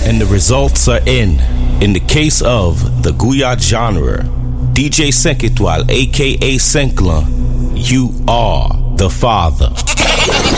and the results are in. In the case of the Guyat genre, DJ 5 Étoiles aka Senklan, you are the father.